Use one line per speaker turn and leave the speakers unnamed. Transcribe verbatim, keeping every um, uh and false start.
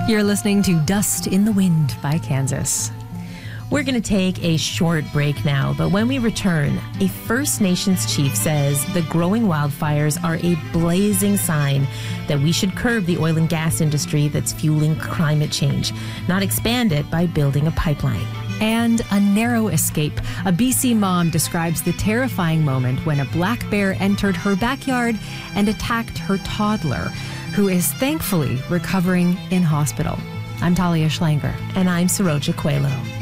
You're listening to Dust in the Wind by Kansas.
We're going to take a short break now, but when we return, a First Nations chief says the growing wildfires are a blazing sign that we should curb the oil and gas industry that's fueling climate change, not expand it by building a pipeline.
And a narrow escape. A B C mom describes the terrifying moment when a black bear entered her backyard and attacked her toddler, who is thankfully recovering in hospital. I'm Talia Schlanger.
And I'm Saroja Coelho.